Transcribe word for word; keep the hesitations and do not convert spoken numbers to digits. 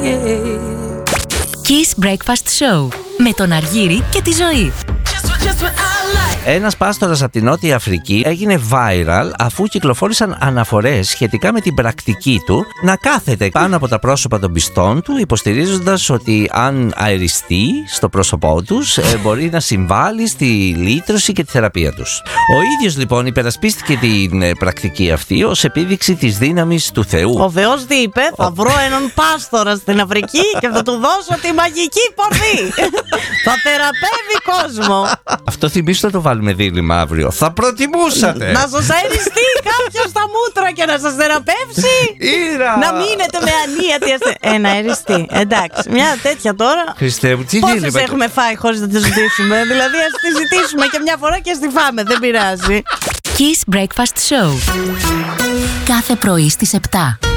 Kiss Breakfast Show με τον Αργύρη και τη Ζωή. Ένας πάστορας από την Νότια Αφρική έγινε viral αφού κυκλοφόρησαν αναφορές σχετικά με την πρακτική του να κάθεται πάνω από τα πρόσωπα των πιστών του, υποστηρίζοντας ότι αν αεριστεί στο πρόσωπό τους μπορεί να συμβάλλει στη λύτρωση και τη θεραπεία τους. Ο ίδιος λοιπόν υπερασπίστηκε την πρακτική αυτή ως επίδειξη της δύναμης του Θεού. Ο Θεός τι είπε? Θα βρω έναν πάστορα στην Αφρική και θα του δώσω τη μαγική πορδί. Θα θεραπεύει κόσμο. Αυτό θυμίστε να το βάλουμε δίλημα αύριο. Θα προτιμούσατε να σας αεριστεί κάποιος στα μούτρα και να σας θεραπεύσει? Ήρα. Να μείνετε με ανίατη αστε... Ε, να αεριστεί. Εντάξει, μια τέτοια τώρα. Χριστέ μου, τι πόσες δίλημα έχουμε φάει χωρίς να τη ζητήσουμε? Δηλαδή ας τη ζητήσουμε και μια φορά και ας τη φάμε. Δεν πειράζει. Kiss Breakfast Show κάθε πρωί στις επτά.